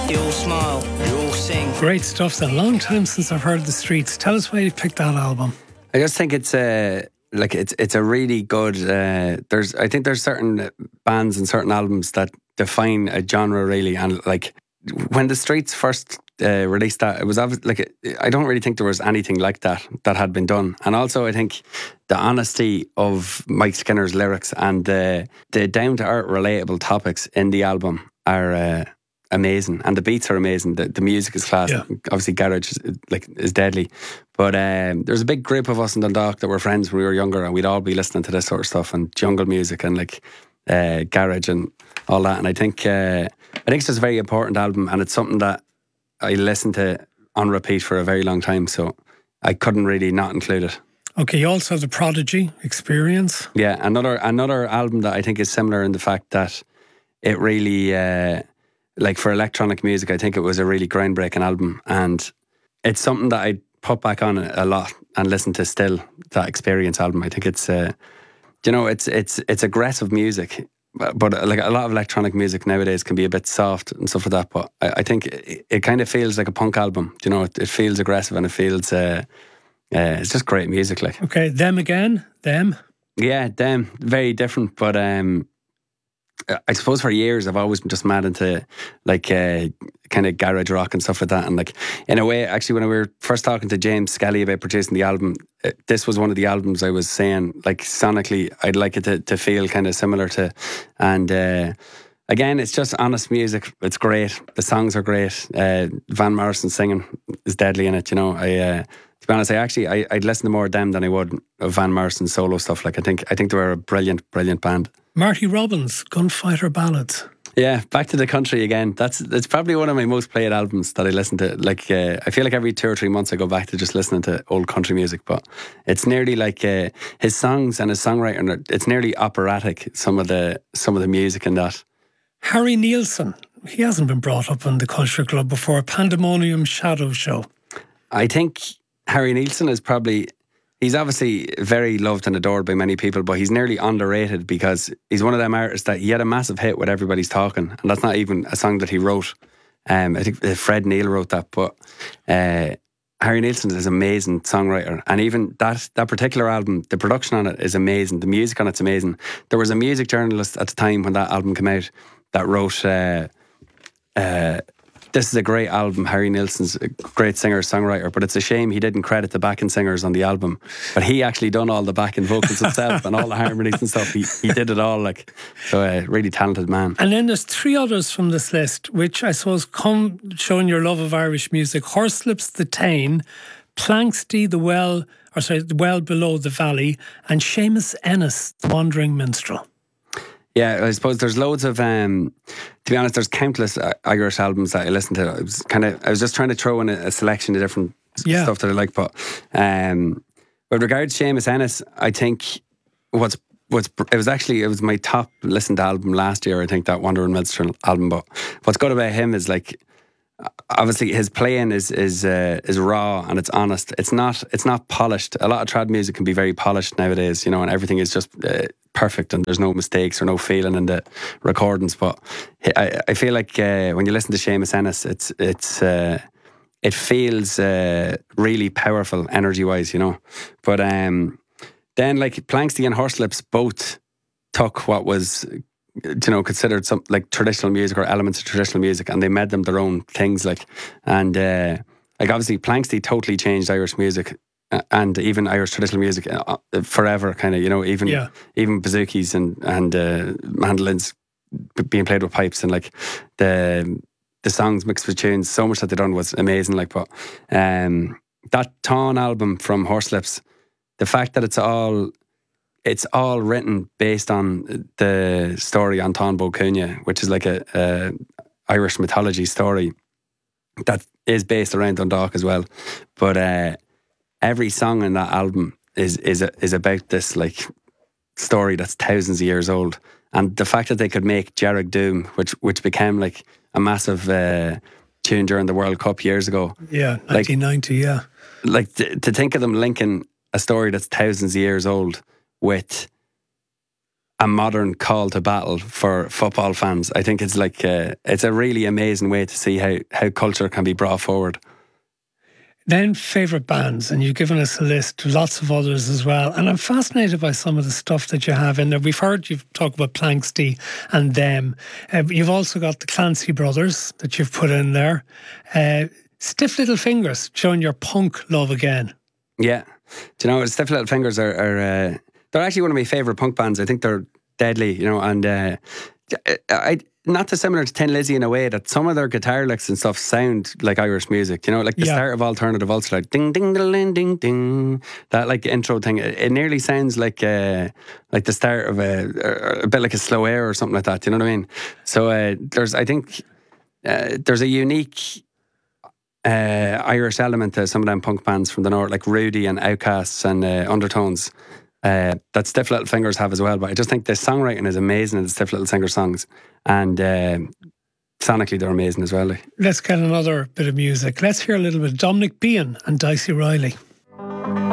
You all smile, you all sing. Great stuff. It's a long time since I've heard The Streets. Tell us why you picked that album. I just think it's a really good. I think there's certain bands and certain albums that define a genre really, and like when The Streets first released that, it was like I don't really think there was anything like that had been done. And also I think the honesty of Mike Skinner's lyrics and the down to earth relatable topics in the album are amazing, and the beats are amazing. The music is class. Yeah. Obviously garage is deadly, but there's a big group of us in Dundalk that were friends when we were younger, and we'd all be listening to this sort of stuff and jungle music and like garage and all that. And I think it's just a very important album, and it's something that I listened to on repeat for a very long time, so I couldn't really not include it. Okay, you also have the Prodigy Experience. Yeah, another album that I think is similar in the fact that it really like for electronic music, I think it was a really groundbreaking album, and it's something that I put back on a lot and listen to still. That Experience album, I think it's it's aggressive music, but like a lot of electronic music nowadays can be a bit soft and stuff like that. But I think it kind of feels like a punk album. It feels aggressive, and it feels it's just great music. Like, okay, Them Again, Them. Yeah, Them, very different, but I suppose for years I've always been just mad into like kind of garage rock and stuff like that. And like in a way, actually, when we were first talking to James Skelly about producing the album, this was one of the albums I was saying like sonically I'd like it to feel kind of similar to. And again, it's just honest music. It's great. The songs are great. Van Morrison singing is deadly in it. To be honest, I'd listen to more of them than I would of Van Morrison's solo stuff. Like I think they were a brilliant band. Marty Robbins, Gunfighter Ballads. Yeah, back to the country again. It's probably one of my most played albums that I listen to. Like I feel like every 2 or 3 months I go back to just listening to old country music. But it's nearly like his songs and his songwriting. It's nearly operatic. Some of the music in that. Harry Nilsson. He hasn't been brought up in the Culture Club before. Pandemonium Shadow Show. I think Harry Nilsson is probably. He's obviously very loved and adored by many people, but he's nearly underrated because he's one of them artists that he had a massive hit with Everybody's Talking, and that's not even a song that he wrote. I think Fred Neil wrote that, but Harry Nilsson is an amazing songwriter, and even that particular album, the production on it is amazing, the music on it's amazing. There was a music journalist at the time when that album came out that wrote this is a great album. Harry Nilsson's a great singer-songwriter, but it's a shame he didn't credit the backing singers on the album. But he actually done all the backing vocals himself and all the harmonies and stuff. He did it all, like, so a really talented man. And then there's 3 others from this list, which I suppose come showing your love of Irish music: Horslips the Tane, Planxty the Well Below the Valley, and Seamus Ennis, the Wandering Minstrel. Yeah, I suppose there's loads of, to be honest, there's countless Irish albums that I listen to. I was just trying to throw in a selection of different stuff that I like. But with regards to Seamus Ennis, I think it was my top listened album last year. I think that Wandering Minstrel album. But what's good about him is like, obviously his playing is raw and it's honest. It's not polished. A lot of trad music can be very polished nowadays, and everything is just perfect and there's no mistakes or no feeling in the recordings. But I feel like when you listen to Seamus Ennis, it feels really powerful energy wise, But then like Planxty and Horslips both took what was considered some like traditional music or elements of traditional music, and they made them their own things. Like, and like obviously Planxty totally changed Irish music and even Irish traditional music forever. Kind of, even bouzouki's and mandolins being played with pipes, and like the songs mixed with tunes. So much that they done was amazing. Like, but that Tawn album from Horslips, the fact that it's all written based on the story on Táin Bó Cúailnge, which is like a Irish mythology story that is based around Dundalk as well. But every song in that album is about this like story that's thousands of years old. And the fact that they could make Jarrag Doom, which became like a massive tune during the World Cup years ago. Yeah, 1990, yeah. Like to think of them linking a story that's thousands of years old with a modern call to battle for football fans. I think it's like it's a really amazing way to see how culture can be brought forward. Then favourite bands, and you've given us a list, lots of others as well. And I'm fascinated by some of the stuff that you have in there. We've heard you talk about Planxty and Them. You've also got the Clancy Brothers that you've put in there. Stiff Little Fingers, showing your punk love again. Yeah. Do you know, Stiff Little Fingers are they're actually one of my favourite punk bands. I think they're deadly, you know, and not dissimilar to Tin Lizzy in a way that some of their guitar licks and stuff sound like Irish music, you know, like the start of Alternative Ulster, like ding ding ding ding ding, that like intro thing. It nearly sounds like the start of a bit like a Slow Air or something like that. You know what I mean? So there's a unique Irish element to some of them punk bands from the north, like Rudy and Outcasts and Undertones. That Stiff Little Fingers have as well, but I just think the songwriting is amazing in the Stiff Little Fingers songs, and sonically they're amazing as well. Let's get another bit of music. Let's hear a little bit of Dominic Behan and Dicey Riley.